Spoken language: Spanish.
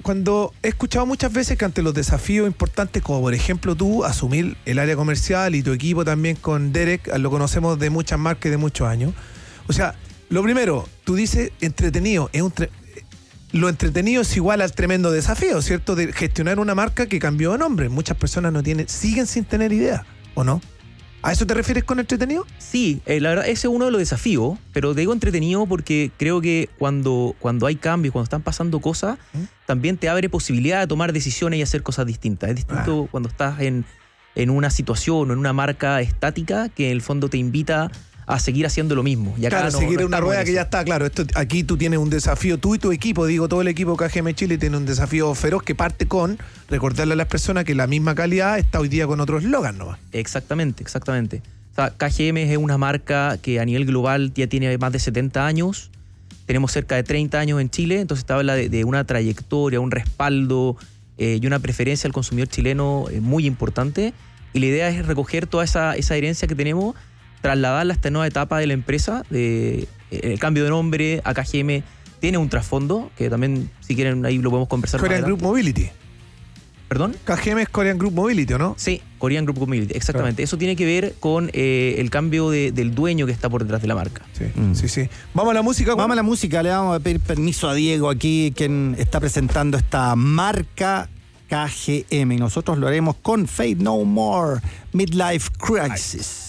cuando he escuchado muchas veces que ante los desafíos importantes, como por ejemplo tú, asumir el área comercial y tu equipo también con Derek, lo conocemos de muchas marcas y de muchos años. O sea, lo primero, tú dices entretenido, lo entretenido es igual al tremendo desafío, ¿cierto? De gestionar una marca que cambió de nombre. Muchas personas siguen sin tener idea, ¿o no? ¿A eso te refieres con entretenido? Sí, la verdad, ese es uno de los desafíos, pero digo entretenido porque creo que cuando hay cambios, cuando están pasando cosas, también te abre posibilidad de tomar decisiones y hacer cosas distintas. Es distinto cuando estás en una situación o en una marca estática que en el fondo te invita a seguir haciendo lo mismo. Y acá claro, seguir una rueda que ya está, claro. Aquí tú tienes un desafío, tú y tu equipo, todo el equipo KGM Chile tiene un desafío feroz que parte con recordarle a las personas que la misma calidad está hoy día con otro eslogan, ¿no? Exactamente. O sea, KGM es una marca que a nivel global ya tiene más de 70 años. Tenemos cerca de 30 años en Chile, entonces te habla de una trayectoria, un respaldo y una preferencia al consumidor chileno muy importante. Y la idea es recoger toda esa herencia que tenemos, trasladarla a esta nueva etapa de la empresa. El cambio de nombre a KGM tiene un trasfondo, que también, si quieren, ahí lo podemos conversar. Korean Group Mobility. ¿Perdón? KGM es Korean Group Mobility, ¿no? Sí, Korean Group Mobility, exactamente. Claro. Eso tiene que ver con el cambio del dueño que está por detrás de la marca. Sí. ¿Vamos a la música? Vamos a la música, le vamos a pedir permiso a Diego aquí, quien está presentando esta marca KGM. Nosotros lo haremos con Faith No More, Midlife Crisis.